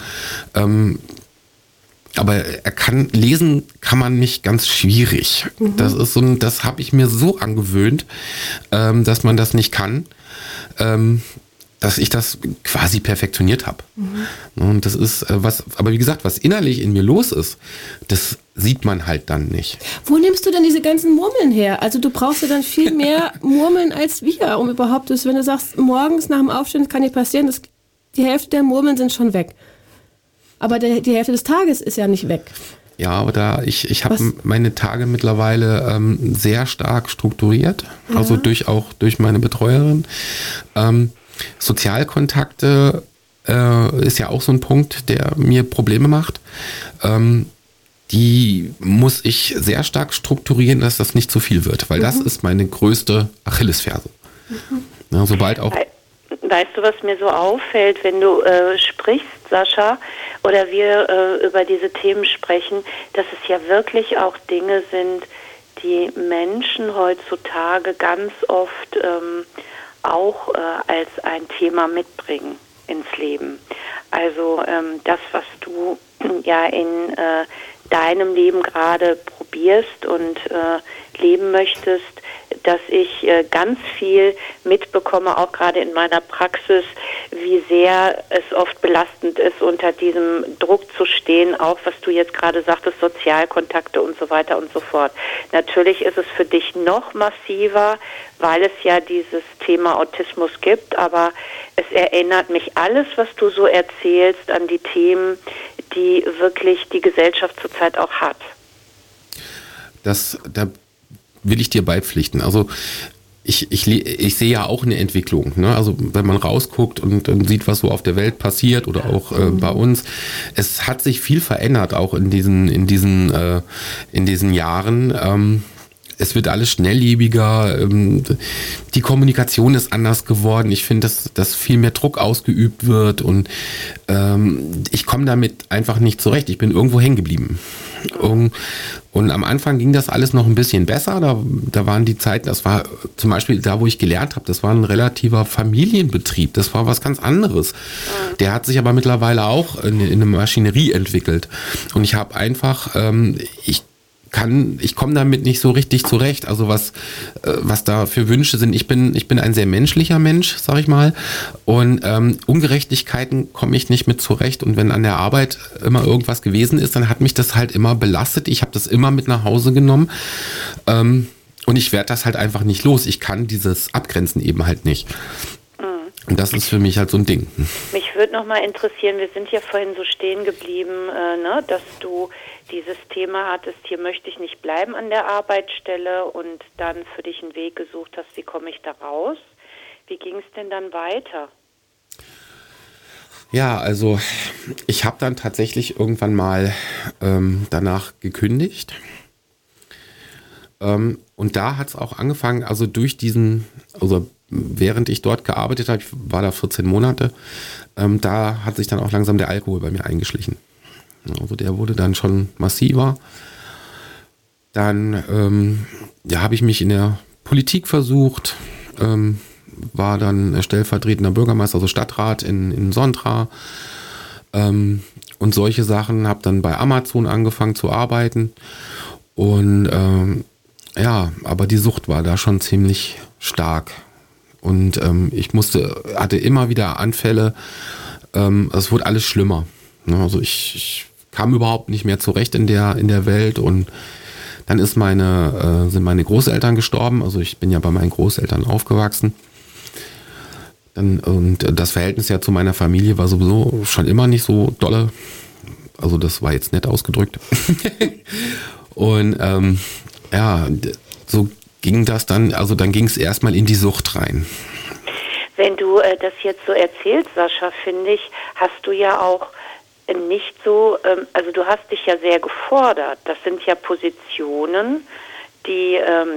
aber er kann lesen, kann man nicht ganz schwierig. Das ist das habe ich mir so angewöhnt, dass man das nicht kann, dass ich das quasi perfektioniert habe. Und das ist aber wie gesagt, was innerlich in mir los ist, das sieht man halt dann nicht. Wo nimmst du denn diese ganzen Murmeln her? Also du brauchst ja dann viel mehr Murmeln als wir, um überhaupt das, wenn du sagst, morgens nach dem Aufstehen, das kann nicht passieren, die Hälfte der Murmeln sind schon weg. Aber die Hälfte des Tages ist ja nicht weg. Ja, aber ich habe meine Tage mittlerweile sehr stark strukturiert, also auch durch meine Betreuerin. Sozialkontakte ist ja auch so ein Punkt, der mir Probleme macht. Die muss ich sehr stark strukturieren, dass das nicht zu viel wird, weil das ist meine größte Achillesferse. Ja, sobald auch. Weißt du, was mir so auffällt, wenn du sprichst, Sascha, oder wir über diese Themen sprechen, dass es ja wirklich auch Dinge sind, die Menschen heutzutage ganz oft auch als ein Thema mitbringen ins Leben. Also das, was du ja in deinem Leben gerade probierst und leben möchtest, dass ich ganz viel mitbekomme, auch gerade in meiner Praxis, wie sehr es oft belastend ist, unter diesem Druck zu stehen, auch was du jetzt gerade sagtest, Sozialkontakte und so weiter und so fort. Natürlich ist es für dich noch massiver, weil es ja dieses Thema Autismus gibt, aber es erinnert mich alles, was du so erzählst, an die Themen, die wirklich die Gesellschaft zurzeit auch hat. Da will ich dir beipflichten. Also ich sehe ja auch eine Entwicklung. Ne? Also wenn man rausguckt und sieht, was so auf der Welt passiert oder auch bei uns, es hat sich viel verändert, auch in diesen Jahren. Es wird alles schnelllebiger, die Kommunikation ist anders geworden. Ich finde, dass viel mehr Druck ausgeübt wird und ich komme damit einfach nicht zurecht. Ich bin irgendwo hängen geblieben. Und am Anfang ging das alles noch ein bisschen besser. Da waren die Zeiten, das war zum Beispiel da, wo ich gelernt habe, das war ein relativer Familienbetrieb. Das war was ganz anderes. Der hat sich aber mittlerweile auch in eine Maschinerie entwickelt. Und ich habe einfach, ich komme damit nicht so richtig zurecht. Also was da für Wünsche sind. Ich bin ein sehr menschlicher Mensch, sag ich mal. Und Ungerechtigkeiten komme ich nicht mit zurecht. Und wenn an der Arbeit immer irgendwas gewesen ist, dann hat mich das halt immer belastet. Ich habe das immer mit nach Hause genommen. Und ich werde das halt einfach nicht los. Ich kann dieses Abgrenzen eben halt nicht. Und das ist für mich halt so ein Ding. Mich würde noch mal interessieren, wir sind ja vorhin so stehen geblieben, dass du dieses Thema hattest, hier möchte ich nicht bleiben an der Arbeitsstelle und dann für dich einen Weg gesucht hast, wie komme ich da raus? Wie ging es denn dann weiter? Ja, also ich habe dann tatsächlich irgendwann mal danach gekündigt. Und da hat es auch angefangen, also während ich dort gearbeitet habe, ich war da 14 Monate, da hat sich dann auch langsam der Alkohol bei mir eingeschlichen. Also der wurde dann schon massiver. Dann habe ich mich in der Politik versucht, war dann stellvertretender Bürgermeister, also Stadtrat in Sontra und solche Sachen, habe dann bei Amazon angefangen zu arbeiten und aber die Sucht war da schon ziemlich stark. Und ich hatte immer wieder Anfälle, es wurde alles schlimmer. Also ich kam überhaupt nicht mehr zurecht in der Welt und dann sind meine Großeltern gestorben. Also ich bin ja bei meinen Großeltern aufgewachsen. Und das Verhältnis ja zu meiner Familie war sowieso schon immer nicht so dolle. Also das war jetzt nett ausgedrückt. Und so ging das dann, also dann ging es erstmal in die Sucht rein. Wenn du das jetzt so erzählst, Sascha, finde ich, hast du ja auch nicht so, also du hast dich ja sehr gefordert. Das sind ja Positionen, die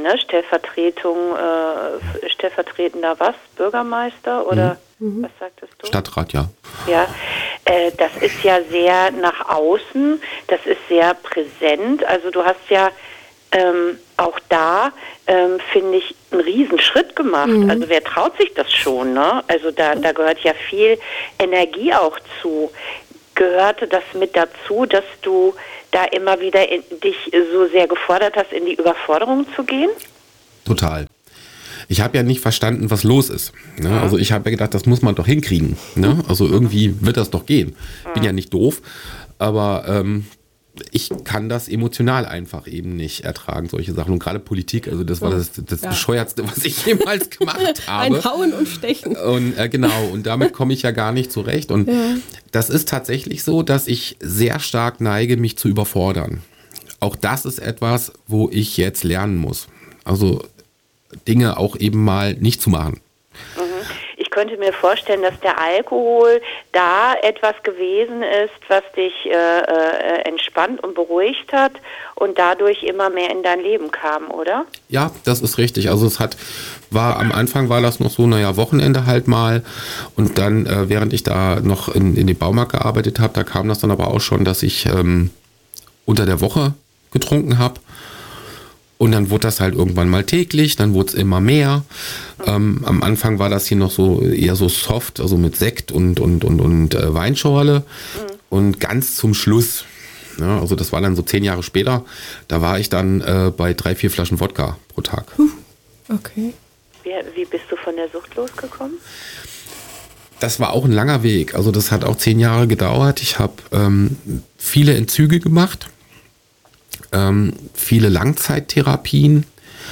stellvertretender was? Bürgermeister oder was sagtest du? Stadtrat, ja. Ja, das ist ja sehr nach außen, das ist sehr präsent. Also du hast ja auch da, finde ich, einen Riesenschritt gemacht. Also wer traut sich das schon, ne? Also da gehört ja viel Energie auch zu. Gehörte das mit dazu, dass du da immer wieder dich so sehr gefordert hast, in die Überforderung zu gehen? Total. Ich habe ja nicht verstanden, was los ist. Ne? Also ich habe ja gedacht, das muss man doch hinkriegen. Ne? Also irgendwie wird das doch gehen. Bin ja nicht doof, aber ich kann das emotional einfach eben nicht ertragen, solche Sachen. Und gerade Politik, also das war das Bescheuertste, was ich jemals gemacht habe. Ein Hauen und Stechen. Und genau, und damit komme ich ja gar nicht zurecht. Und das ist tatsächlich so, dass ich sehr stark neige, mich zu überfordern. Auch das ist etwas, wo ich jetzt lernen muss. Also Dinge auch eben mal nicht zu machen. Ich könnte mir vorstellen, dass der Alkohol da etwas gewesen ist, was dich entspannt und beruhigt hat und dadurch immer mehr in dein Leben kam, oder? Ja, das ist richtig. Also am Anfang war das noch so, Wochenende halt mal und dann, während ich da noch in dem Baumarkt gearbeitet habe, da kam das dann aber auch schon, dass ich unter der Woche getrunken habe. Und dann wurde das halt irgendwann mal täglich, dann wurde es immer mehr. Am Anfang war das hier noch so eher so soft, also mit Sekt und Weinschorle. Und ganz zum Schluss, ja, also das war dann so 10 Jahre später, da war ich dann bei 3-4 Flaschen Wodka pro Tag. Okay. Wie bist du von der Sucht losgekommen? Das war auch ein langer Weg. Also das hat auch 10 Jahre gedauert. Ich habe viele Entzüge gemacht. Viele Langzeittherapien,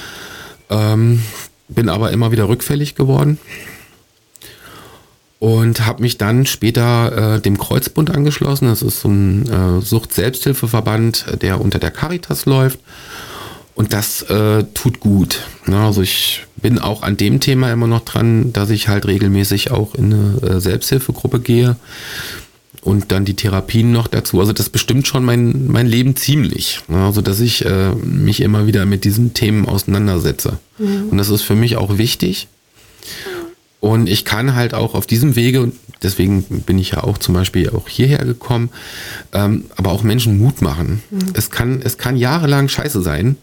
bin aber immer wieder rückfällig geworden und habe mich dann später dem Kreuzbund angeschlossen. Das ist so ein Sucht-Selbsthilfeverband, der unter der Caritas läuft und das tut gut. Also ich bin auch an dem Thema immer noch dran, dass ich halt regelmäßig auch in eine Selbsthilfegruppe gehe. Und dann die Therapien noch dazu. Also das bestimmt schon mein Leben ziemlich. Also dass ich mich immer wieder mit diesen Themen auseinandersetze. Und das ist für mich auch wichtig. Und ich kann halt auch auf diesem Wege, und deswegen bin ich ja auch zum Beispiel auch hierher gekommen, aber auch Menschen Mut machen. Es kann jahrelang scheiße sein,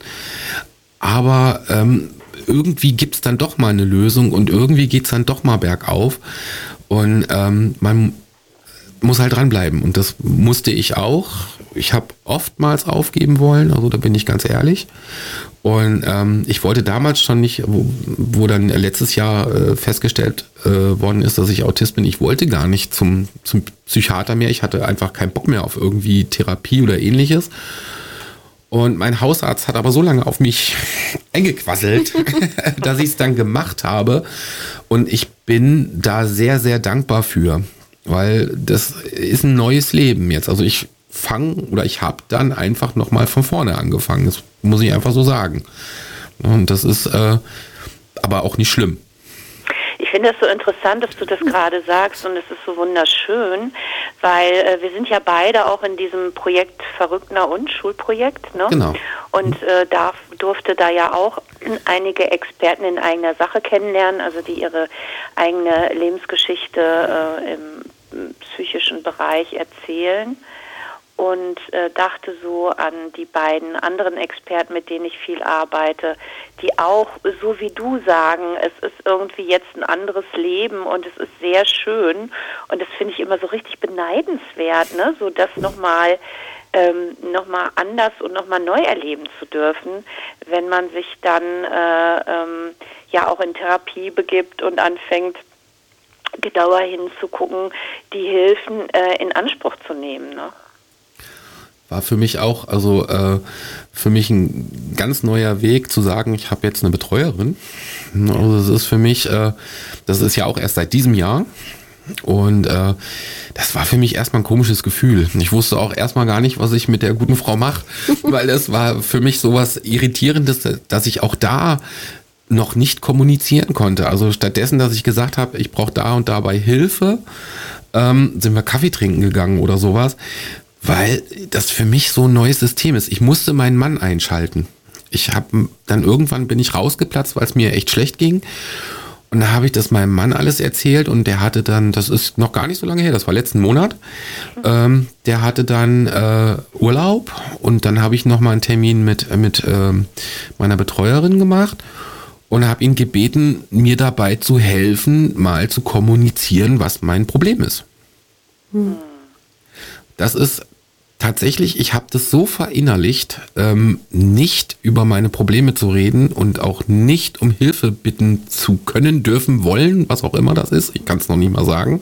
aber irgendwie gibt es dann doch mal eine Lösung und irgendwie geht es dann doch mal bergauf. Und man muss halt dranbleiben und das musste ich auch. Ich habe oftmals aufgeben wollen, also da bin ich ganz ehrlich. Und ich wollte damals schon nicht, wo dann letztes Jahr festgestellt worden ist, dass ich Autist bin, ich wollte gar nicht zum Psychiater mehr. Ich hatte einfach keinen Bock mehr auf irgendwie Therapie oder ähnliches. Und mein Hausarzt hat aber so lange auf mich eingequasselt, dass ich es dann gemacht habe. Und ich bin da sehr, sehr dankbar für. Weil das ist ein neues Leben jetzt. Also ich habe dann einfach nochmal von vorne angefangen. Das muss ich einfach so sagen. Und das ist aber auch nicht schlimm. Ich finde das so interessant, dass du das gerade sagst und es ist so wunderschön, weil wir sind ja beide auch in diesem Projekt Verrückter und Schulprojekt, ne? Genau. Und durfte da ja auch einige Experten in eigener Sache kennenlernen, also die ihre eigene Lebensgeschichte im psychischen Bereich erzählen. Und dachte so an die beiden anderen Experten, mit denen ich viel arbeite, die auch, so wie du sagen, es ist irgendwie jetzt ein anderes Leben und es ist sehr schön und das finde ich immer so richtig beneidenswert, ne? So das nochmal anders und nochmal neu erleben zu dürfen, wenn man sich dann ja auch in Therapie begibt und anfängt, genauer hinzugucken, die Hilfen in Anspruch zu nehmen, ne? War für mich auch, also für mich ein ganz neuer Weg zu sagen, ich habe jetzt eine Betreuerin. Also das ist für mich, das ist ja auch erst seit diesem Jahr. Und das war für mich erstmal ein komisches Gefühl. Ich wusste auch erstmal gar nicht, was ich mit der guten Frau mache, weil das war für mich sowas Irritierendes, dass ich auch da noch nicht kommunizieren konnte. Also stattdessen, dass ich gesagt habe, ich brauche da und dabei Hilfe, sind wir Kaffee trinken gegangen oder sowas, weil das für mich so ein neues System ist. Ich musste meinen Mann einschalten. Irgendwann bin ich rausgeplatzt, weil es mir echt schlecht ging. Und da habe ich das meinem Mann alles erzählt und der hatte dann, das ist noch gar nicht so lange her, das war letzten Monat, der hatte dann Urlaub und dann habe ich nochmal einen Termin mit meiner Betreuerin gemacht und habe ihn gebeten, mir dabei zu helfen, mal zu kommunizieren, was mein Problem ist. Das ist tatsächlich, ich habe das so verinnerlicht, nicht über meine Probleme zu reden und auch nicht um Hilfe bitten zu können, dürfen, wollen, was auch immer das ist. Ich kann es noch nicht mal sagen.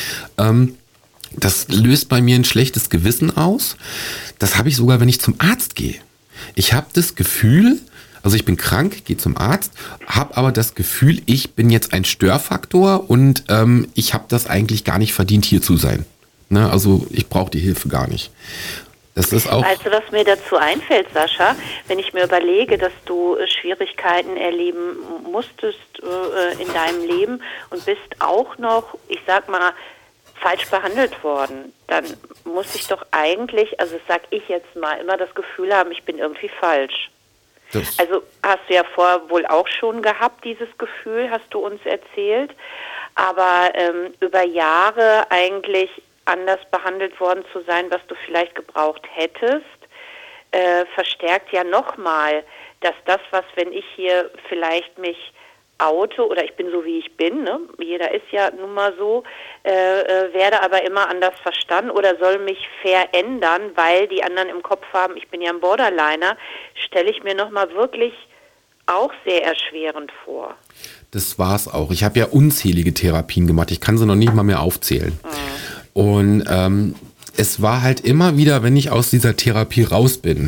Das löst bei mir ein schlechtes Gewissen aus. Das habe ich sogar, wenn ich zum Arzt gehe. Ich habe das Gefühl, also ich bin krank, gehe zum Arzt, habe aber das Gefühl, ich bin jetzt ein Störfaktor und ich habe das eigentlich gar nicht verdient, hier zu sein. Ne, also ich brauche die Hilfe gar nicht. Das ist auch. Weißt du, was mir dazu einfällt, Sascha? Wenn ich mir überlege, dass du Schwierigkeiten erleben musstest in deinem Leben und bist auch noch, ich sag mal, falsch behandelt worden, dann muss ich doch eigentlich, also das sag ich jetzt mal, immer das Gefühl haben, ich bin irgendwie falsch. Also hast du ja vorher wohl auch schon gehabt, dieses Gefühl, hast du uns erzählt, aber über Jahre eigentlich anders behandelt worden zu sein, was du vielleicht gebraucht hättest, verstärkt ja nochmal, dass das, was, wenn ich hier vielleicht mich oute oder ich bin so, wie ich bin, ne? Jeder ist ja nun mal so, werde aber immer anders verstanden oder soll mich verändern, weil die anderen im Kopf haben, ich bin ja ein Borderliner, stelle ich mir nochmal wirklich auch sehr erschwerend vor. Das war's auch. Ich habe ja unzählige Therapien gemacht. Ich kann sie noch nicht mal mehr aufzählen. Und es war halt immer wieder, wenn ich aus dieser Therapie raus bin,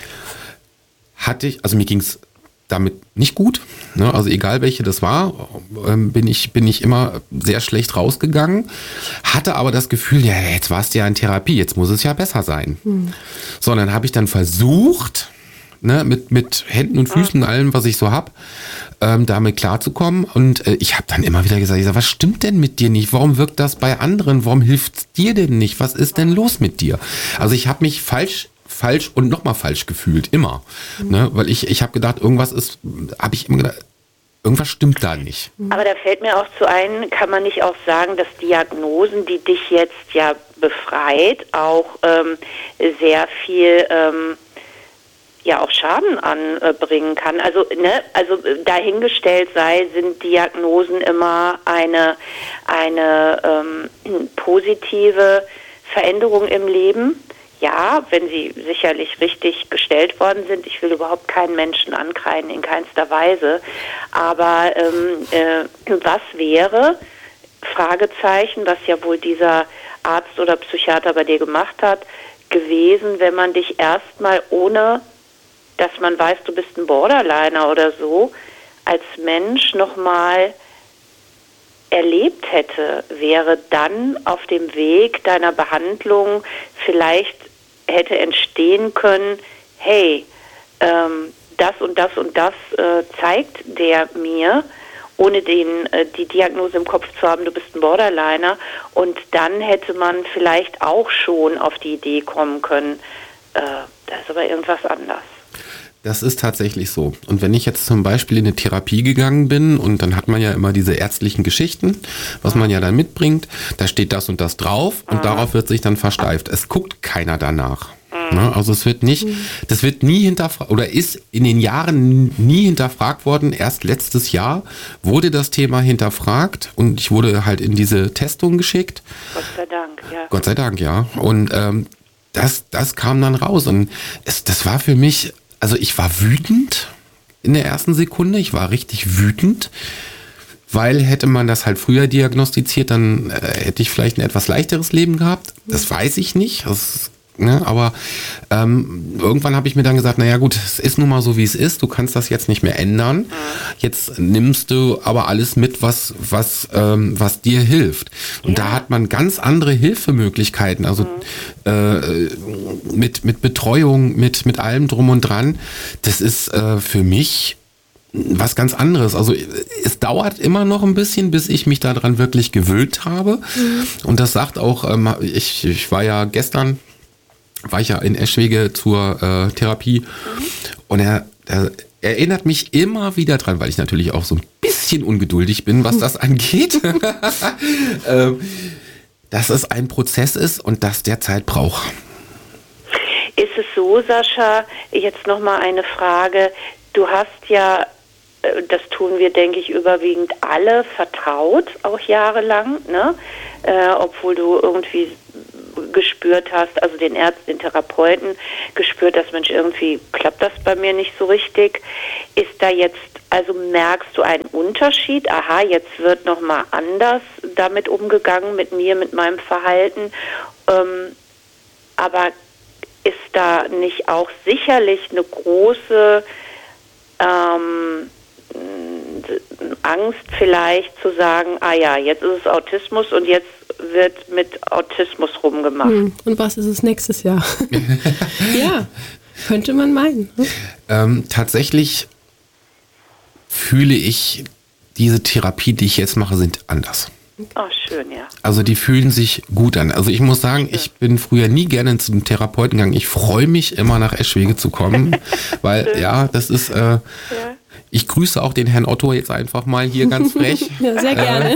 also mir ging's damit nicht gut, ne? Also egal welche das war, bin ich immer sehr schlecht rausgegangen, hatte aber das Gefühl, ja, jetzt warst du ja in Therapie, jetzt muss es ja besser sein. So, dann habe ich dann versucht, ne, mit Händen und Füßen und allem, was ich so habe, damit klarzukommen. Und ich habe dann immer wieder gesagt, was stimmt denn mit dir nicht? Warum wirkt das bei anderen? Warum hilft's dir denn nicht? Was ist denn los mit dir? Also ich habe mich falsch und nochmal falsch gefühlt, immer. Ne? Weil ich habe gedacht, irgendwas stimmt da nicht. Aber da fällt mir auch zu ein, kann man nicht auch sagen, dass Diagnosen, die dich jetzt ja befreit, auch sehr viel auch Schaden anbringen kann. Also dahingestellt sei, sind Diagnosen immer eine positive Veränderung im Leben. Ja, wenn sie sicherlich richtig gestellt worden sind. Ich will überhaupt keinen Menschen ankreiden, in keinster Weise. Aber was wäre, Fragezeichen, was ja wohl dieser Arzt oder Psychiater bei dir gemacht hat, gewesen, wenn man dich erstmal ohne, dass man weiß, du bist ein Borderliner oder so, als Mensch nochmal erlebt hätte, wäre dann auf dem Weg deiner Behandlung vielleicht hätte entstehen können, hey, das und das und das zeigt der mir, ohne die Diagnose im Kopf zu haben, du bist ein Borderliner, und dann hätte man vielleicht auch schon auf die Idee kommen können, da ist aber irgendwas anders. Das ist tatsächlich so. Und wenn ich jetzt zum Beispiel in eine Therapie gegangen bin und dann hat man ja immer diese ärztlichen Geschichten, was man ja dann mitbringt, da steht das und das drauf und darauf wird sich dann versteift. Es guckt keiner danach. Ne? Also es wird nicht, das wird nie hinterfragt oder ist in den Jahren nie hinterfragt worden. Erst letztes Jahr wurde das Thema hinterfragt und ich wurde halt in diese Testung geschickt. Gott sei Dank, ja. Gott sei Dank, ja. Und das kam dann raus und das war für mich. Also ich war wütend in der ersten Sekunde, ich war richtig wütend, weil hätte man das halt früher diagnostiziert, dann hätte ich vielleicht ein etwas leichteres Leben gehabt. Das weiß ich nicht, aber irgendwann habe ich mir dann gesagt, naja gut, es ist nun mal so, wie es ist, du kannst das jetzt nicht mehr ändern. Jetzt nimmst du aber alles mit, was dir hilft. Und da hat man ganz andere Hilfemöglichkeiten, also mit Betreuung, mit allem drum und dran. Das ist für mich was ganz anderes. Also dauert immer noch ein bisschen, bis ich mich daran wirklich gewöhnt habe. Und das sagt auch, ich war ja gestern, in Eschwege zur Therapie und er erinnert mich immer wieder dran, weil ich natürlich auch so ein bisschen ungeduldig bin, was das angeht, dass es ein Prozess ist und dass der Zeit braucht. Ist es so, Sascha, jetzt nochmal eine Frage, du hast ja, das tun wir, denke ich, überwiegend alle vertraut, auch jahrelang, ne? Obwohl du irgendwie gespürt hast, also den Ärzten, den Therapeuten gespürt, dass Mensch, irgendwie klappt das bei mir nicht so richtig. Ist da jetzt, also merkst du einen Unterschied? Aha, jetzt wird nochmal anders damit umgegangen, mit mir, mit meinem Verhalten. Aber ist da nicht auch sicherlich eine große Angst vielleicht zu sagen, jetzt ist es Autismus und jetzt wird mit Autismus rumgemacht. Und was ist es nächstes Jahr? Ja, könnte man meinen. Tatsächlich fühle ich, diese Therapie, die ich jetzt mache, sind anders. Oh, schön, ja. Also die fühlen sich gut an. Also ich muss sagen, ich bin früher nie gerne zum Therapeuten gegangen. Ich freue mich immer nach Eschwege zu kommen, weil das ist... Ich grüße auch den Herrn Otto jetzt einfach mal hier ganz frech. Ja, sehr gerne.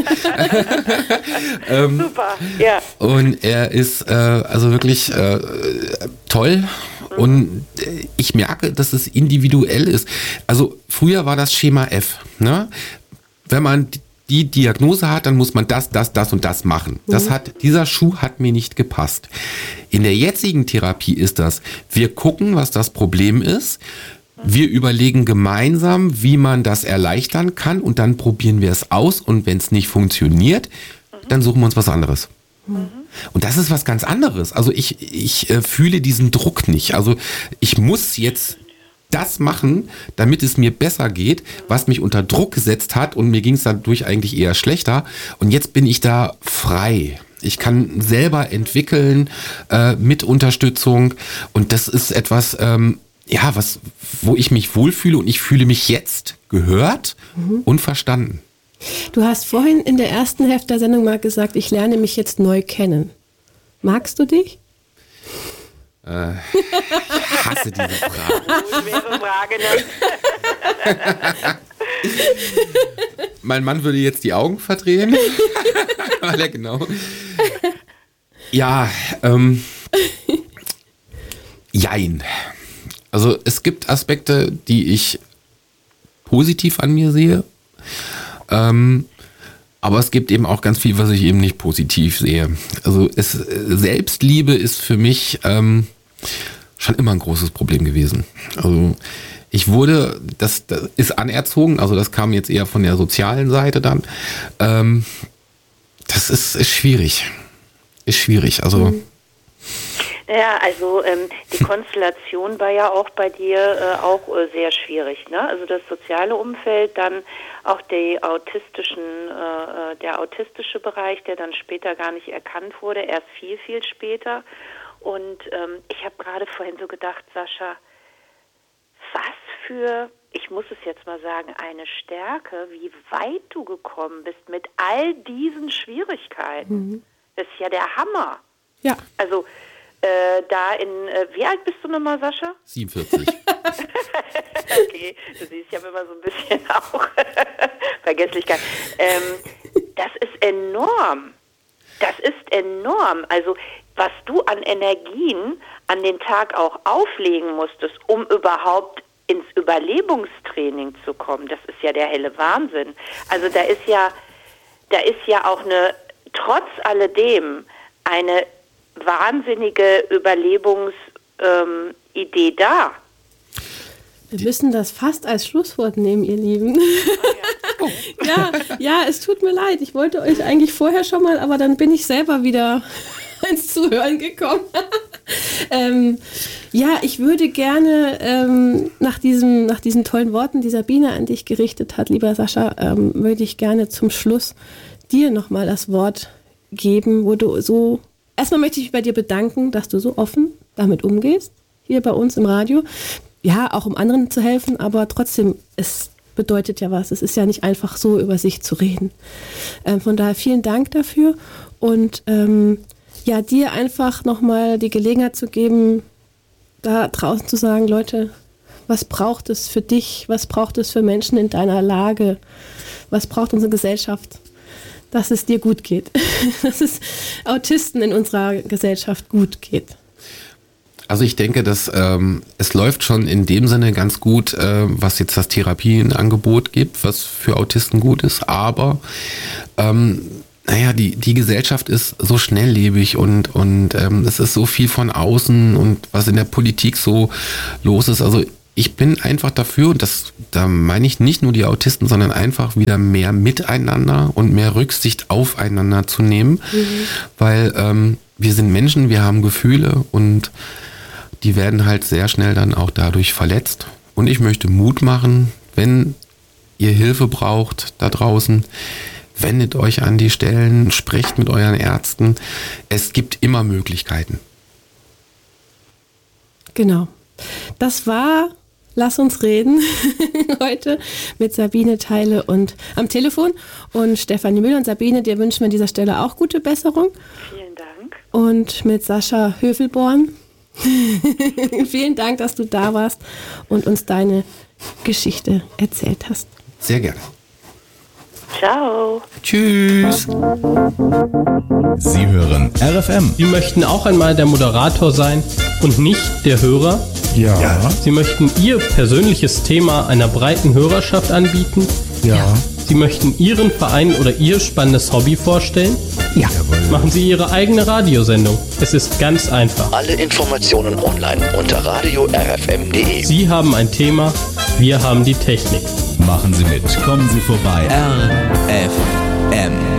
Super, ja. Und er ist also wirklich toll. Und ich merke, dass es individuell ist. Also früher war das Schema F. Ne? Wenn man die Diagnose hat, dann muss man das und das machen. Dieser Schuh hat mir nicht gepasst. In der jetzigen Therapie ist das, wir gucken, was das Problem ist. Wir überlegen gemeinsam, wie man das erleichtern kann und dann probieren wir es aus und wenn es nicht funktioniert, dann suchen wir uns was anderes. Und das ist was ganz anderes. Also ich fühle diesen Druck nicht. Also ich muss jetzt das machen, damit es mir besser geht, was mich unter Druck gesetzt hat und mir ging es dadurch eigentlich eher schlechter und jetzt bin ich da frei. Ich kann selber entwickeln mit Unterstützung und das ist etwas... wo ich mich wohlfühle und ich fühle mich jetzt gehört und verstanden. Du hast vorhin in der ersten Hälfte der Sendung mal gesagt, ich lerne mich jetzt neu kennen. Magst du dich? Ich hasse diese Frage. Schwere Frage, ne? Mein Mann würde jetzt die Augen verdrehen. Weil er genau. Ja, jein. Also es gibt Aspekte, die ich positiv an mir sehe, aber es gibt eben auch ganz viel, was ich eben nicht positiv sehe. Also Selbstliebe ist für mich schon immer ein großes Problem gewesen. Also ich wurde, das ist anerzogen, also das kam jetzt eher von der sozialen Seite dann. Das ist schwierig. Ist schwierig, also... Ja, also die Konstellation war ja auch bei dir auch sehr schwierig, ne? Also das soziale Umfeld, dann auch der autistische Bereich, der dann später gar nicht erkannt wurde, erst viel, viel später. Und ich habe gerade vorhin so gedacht, Sascha, was für, ich muss es jetzt mal sagen, eine Stärke, wie weit du gekommen bist mit all diesen Schwierigkeiten. Das ist ja der Hammer. Ja. Also wie alt bist du nochmal, Sascha? 47. Okay, du siehst ja immer so ein bisschen auch Vergesslichkeit. Das ist enorm. Das ist enorm. Also was du an Energien an den Tag auch auflegen musstest, um überhaupt ins Überlebungstraining zu kommen, das ist ja der helle Wahnsinn. Also da ist ja auch trotz alledem eine wahnsinnige Überlebungsidee da. Wir müssen das fast als Schlusswort nehmen, ihr Lieben. Ja, es tut mir leid. Ich wollte euch eigentlich vorher schon mal, aber dann bin ich selber wieder ins Zuhören gekommen. Ich würde gerne nach diesen tollen Worten, die Sabine an dich gerichtet hat, lieber Sascha, würde ich gerne zum Schluss dir nochmal das Wort geben, wo du so... Erstmal möchte ich mich bei dir bedanken, dass du so offen damit umgehst, hier bei uns im Radio. Ja, auch um anderen zu helfen, aber trotzdem, es bedeutet ja was. Es ist ja nicht einfach so, über sich zu reden. Von daher vielen Dank dafür und dir einfach nochmal die Gelegenheit zu geben, da draußen zu sagen, Leute, was braucht es für dich? Was braucht es für Menschen in deiner Lage? Was braucht unsere Gesellschaft, dass es dir gut geht? Dass es Autisten in unserer Gesellschaft gut geht? Also ich denke, dass es läuft schon in dem Sinne ganz gut, was jetzt das Therapienangebot gibt, was für Autisten gut ist. Aber die Gesellschaft ist so schnelllebig und es ist so viel von außen und was in der Politik so los ist. Also ich bin einfach dafür, und da meine ich nicht nur die Autisten, sondern einfach wieder mehr miteinander und mehr Rücksicht aufeinander zu nehmen, weil wir sind Menschen, wir haben Gefühle und die werden halt sehr schnell dann auch dadurch verletzt. Und ich möchte Mut machen, wenn ihr Hilfe braucht da draußen, wendet euch an die Stellen, sprecht mit euren Ärzten. Es gibt immer Möglichkeiten. Genau. Das war Lass uns reden heute mit Sabine Theile und am Telefon und Stefanie Müller. Und Sabine, dir wünschen wir an dieser Stelle auch gute Besserung. Vielen Dank. Und mit Sascha Hövelborn. Vielen Dank, dass du da warst und uns deine Geschichte erzählt hast. Sehr gerne. Ciao. Tschüss. Sie hören RFM. Sie möchten auch einmal der Moderator sein und nicht der Hörer? Ja. Sie möchten Ihr persönliches Thema einer breiten Hörerschaft anbieten? Ja. Sie möchten Ihren Verein oder Ihr spannendes Hobby vorstellen? Ja. Machen Sie Ihre eigene Radiosendung. Es ist ganz einfach. Alle Informationen online unter radio-rfm.de. Sie haben ein Thema, wir haben die Technik. Machen Sie mit. Kommen Sie vorbei. RFM.